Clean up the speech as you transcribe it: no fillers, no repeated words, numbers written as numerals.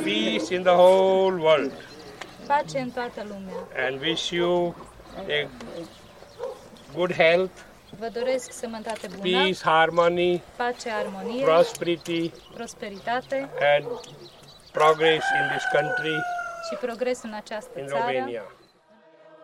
peace in the whole world. Pace în toată lumea. And wish you a good health, Vă doresc sănătate bună, peace, harmony, pace, armonie, prosperity, prosperitate and progress in this country, și progres în această in țară, Romania.